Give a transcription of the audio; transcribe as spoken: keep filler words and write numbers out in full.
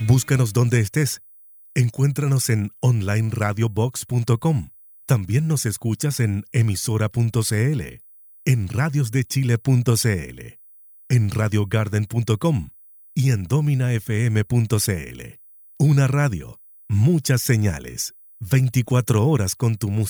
Búscanos donde estés. Encuéntranos en online radio box punto com. También nos escuchas en emisora punto c l, en radios de chile punto c l, en radio garden punto com y en domina f m punto c l. Una radio, muchas señales, veinticuatro horas con tu música.